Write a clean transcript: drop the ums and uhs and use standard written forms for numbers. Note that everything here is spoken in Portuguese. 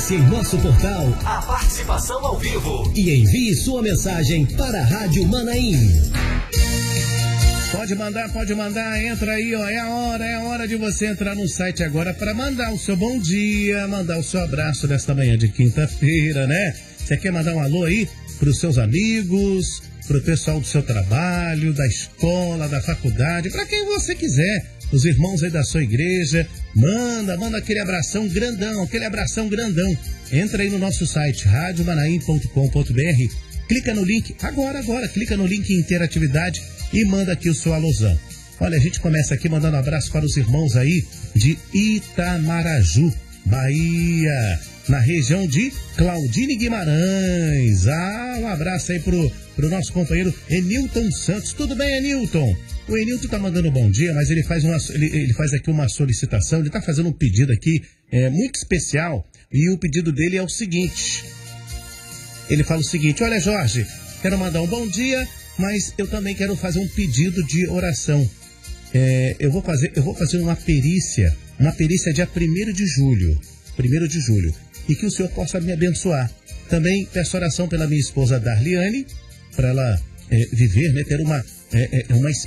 Acesse em nosso portal a participação ao vivo e envie sua mensagem para a Rádio Manaim. Pode mandar, entra aí, ó, é a hora de você entrar no site agora para mandar o seu bom dia, mandar o seu abraço nesta manhã de quinta-feira, né? Você quer mandar um alô aí pros seus amigos, pro pessoal do seu trabalho, da escola, da faculdade, para quem você quiser, os irmãos aí da sua igreja, manda aquele abração grandão. Entra aí no nosso site, radiomanaim.com.br, clica no link, agora, clica no link Interatividade e manda aqui o seu alôzão. Olha, a gente começa aqui mandando um abraço para os irmãos aí de Itamaraju, Bahia, na região de Claudine Guimarães. Um abraço aí pro nosso companheiro Enilton Santos. Tudo bem, Enilton? O Enilton tá mandando um bom dia, mas ele faz aqui uma solicitação, ele tá fazendo um pedido aqui muito especial, e o pedido dele é o seguinte. Ele fala o seguinte: olha, Jorge, quero mandar um bom dia, mas eu também quero fazer um pedido de oração. Eu vou fazer uma perícia dia 1º de julho, e que o senhor possa me abençoar. Também peço oração pela minha esposa Darliane, para ela viver, né, ter uma